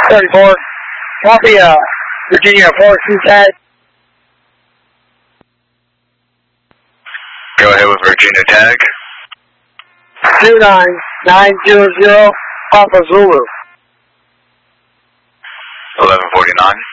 34. Copy, Virginia 4-2 tag. Go ahead with Virginia tag. 29900 Papa Zulu. 1149.